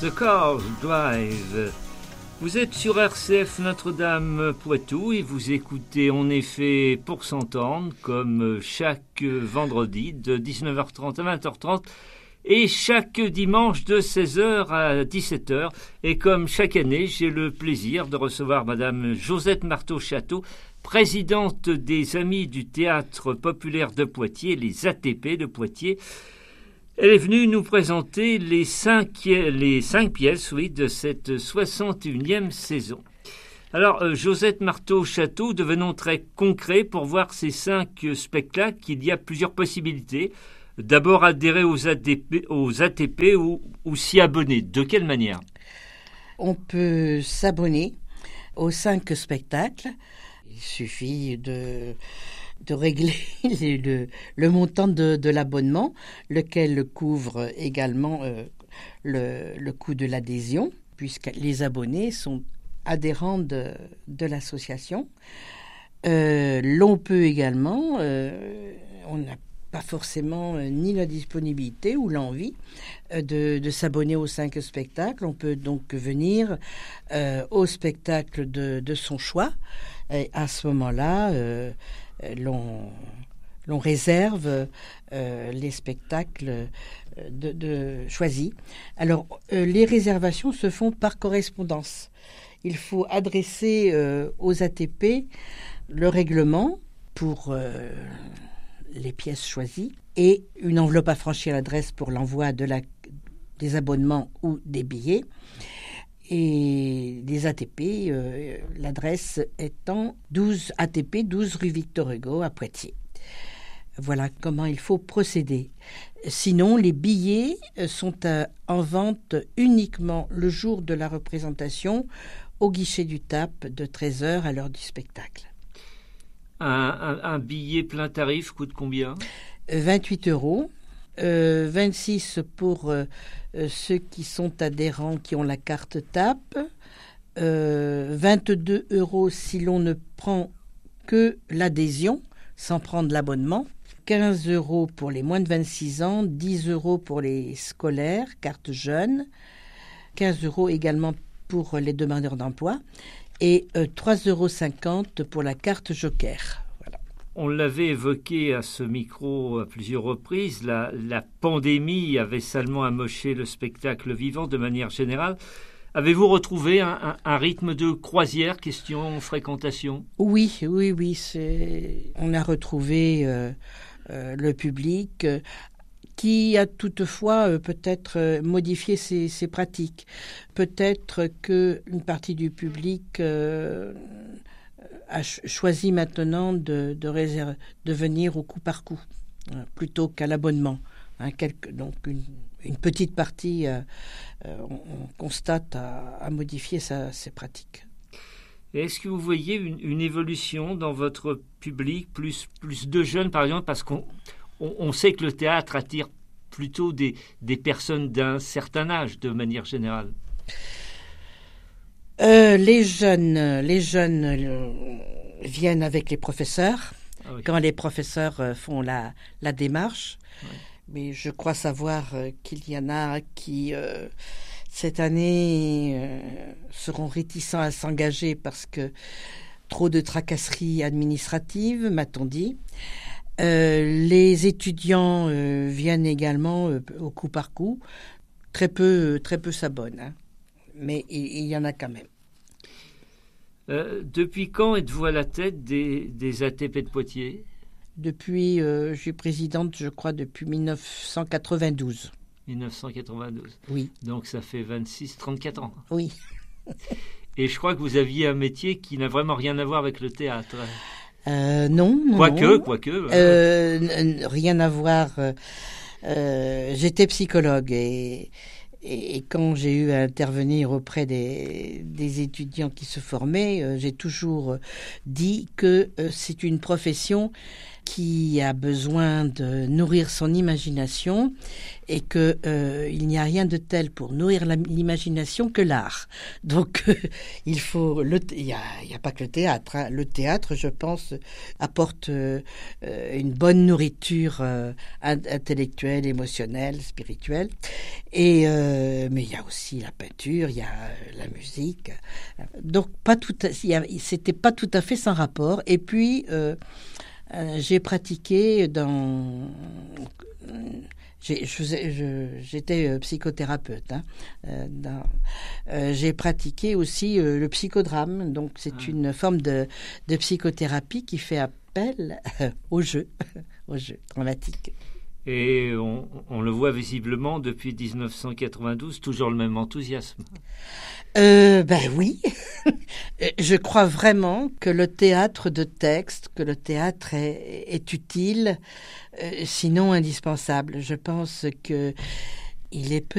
The Cars Drive. Vous êtes sur RCF Notre-Dame Poitou et vous écoutez en effet Pour s'entendre comme chaque vendredi de 19h30 à 20h30 et chaque dimanche de 16h à 17h. Et comme chaque année, j'ai le plaisir de recevoir Madame Josette Marteau-Château, présidente des Amis du Théâtre Populaire de Poitiers, les ATP de Poitiers. Elle est venue nous présenter les cinq pièces de cette 61e saison. Alors, Josette Marteau-Château, devenons très concrets pour voir ces 5 spectacles. Il y a plusieurs possibilités. D'abord, adhérer aux ATP ou s'y abonner. De quelle manière ? On peut s'abonner aux 5 spectacles. Il suffit de régler le montant de l'abonnement, lequel couvre également le coût de l'adhésion, puisque les abonnés sont adhérents de l'association. L'on peut également, on n'a pas forcément ni la disponibilité ou l'envie de s'abonner aux 5 spectacles. On peut donc venir au spectacle de son choix. Et à ce moment-là, l'on réserve les spectacles choisis. Alors, les réservations se font par correspondance. Il faut adresser aux ATP le règlement pour les pièces choisies et une enveloppe affranchie à l'adresse pour l'envoi des abonnements ou des billets. Et les ATP, l'adresse étant 12 ATP, 12 rue Victor Hugo à Poitiers. Voilà comment il faut procéder. Sinon, les billets sont en vente uniquement le jour de la représentation au guichet du TAP de 13h à l'heure du spectacle. Un billet plein tarif coûte combien ? 28 €. 26 pour ceux qui sont adhérents, qui ont la carte TAP, 22 € si l'on ne prend que l'adhésion, sans prendre l'abonnement, 15 € pour les moins de 26 ans, 10 € pour les scolaires, carte jeune, 15 € également pour les demandeurs d'emploi, et 3,50 € pour la carte Joker. On l'avait évoqué à ce micro à plusieurs reprises, la pandémie avait salement amoché le spectacle vivant de manière générale. Avez-vous retrouvé un rythme de croisière, question fréquentation ? Oui. On a retrouvé le public qui a toutefois peut-être modifié ses pratiques. Peut-être qu'une partie du public a choisi maintenant de venir au coup par coup, plutôt qu'à l'abonnement. Donc une petite partie, on constate, a modifié ses pratiques. Et est-ce que vous voyez une évolution dans votre public, plus de jeunes par exemple, parce qu'on sait que le théâtre attire plutôt des personnes d'un certain âge de manière générale ? Les jeunes viennent avec les professeurs, quand les professeurs font la démarche. Oui. Mais je crois savoir qu'il y en a qui, cette année, seront réticents à s'engager parce que trop de tracasseries administratives, m'a-t-on dit. Les étudiants viennent également au coup par coup. Très peu s'abonnent, mais il y en a quand même. Depuis quand êtes-vous à la tête des ATP de Poitiers ? Depuis, je suis présidente, je crois, depuis 1992. 1992 ? Oui. Donc ça fait 34 ans. Oui. Et je crois que vous aviez un métier qui n'a vraiment rien à voir avec le théâtre. Non. Quoique. Rien à voir. J'étais psychologue et quand j'ai eu à intervenir auprès des étudiants qui se formaient, j'ai toujours dit que c'est une profession qui a besoin de nourrir son imagination et que il n'y a rien de tel pour nourrir l'imagination que l'art. Donc il y a pas que le théâtre. Hein. Le théâtre, je pense, apporte une bonne nourriture intellectuelle, émotionnelle, spirituelle. Et mais il y a aussi la peinture, il y a la musique. Donc c'était pas tout à fait sans rapport. Et puis j'ai pratiqué j'étais psychothérapeute. Hein, j'ai pratiqué aussi le psychodrame. Donc c'est une forme de psychothérapie qui fait appel au jeu dramatique. Et on le voit visiblement depuis 1992, toujours le même enthousiasme. Oui, je crois vraiment que le théâtre de texte, que le théâtre est utile, sinon indispensable. Je pense que il est